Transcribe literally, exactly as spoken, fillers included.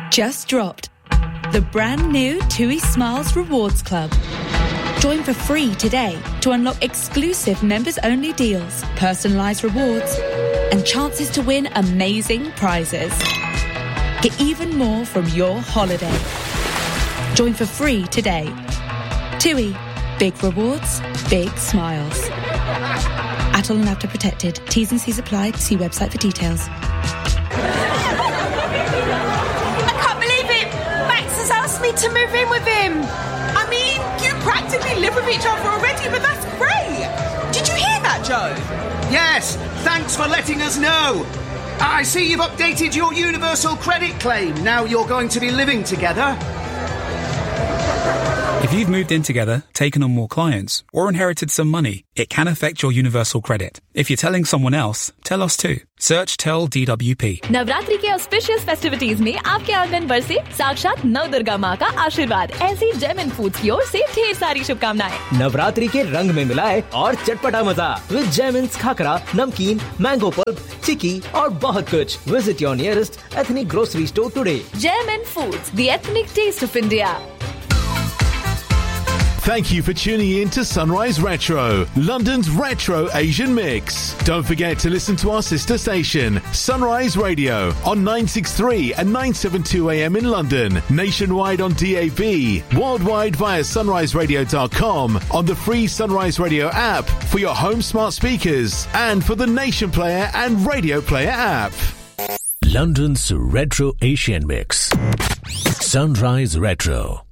Just dropped. The brand new TUI Smiles Rewards Club. Join for free today to unlock exclusive members-only deals, personalised rewards, and chances to win amazing prizes. Get even more from your holiday. Join for free today. TUI. Big rewards, big smiles. Atoll and Apta protected. T's and C's applied. See website for details. I can't believe it! Max has asked me to move in with him. I mean, you practically live with each other already, but that's great. Did you hear that, Joe? Yes, thanks for letting us know. I see you've updated your universal credit claim. Now you're going to be living together. If you've moved in together, taken on more clients, or inherited some money, it can affect your universal credit. If you're telling someone else, tell us too. Search Tell D W P. Navratri के auspicious festivities में आपके आंगन पर से साक्षात नव दुर्गा माँ का आशीर्वाद। ऐसी जेमिन फूड्स की ओर से ढेर सारी शुभकामनाएं। नवरात्रि के रंग में मिलाए और चटपटा मजा विद जेमिन्स खाकरा, नमकीन, मैंगो पल्प, चिकी और बहुत कुछ। Visit your nearest ethnic grocery store today. Jemin Foods, the ethnic taste of India. Thank you for tuning in to Sunrise Retro, London's retro Asian mix. Don't forget to listen to our sister station, Sunrise Radio, on nine sixty-three and nine seventy-two A M in London, nationwide on D A B, worldwide via sunrise radio dot com, on the free Sunrise Radio app for your home smart speakers, and for the Nation Player and Radio Player app. London's retro Asian mix. Sunrise Retro.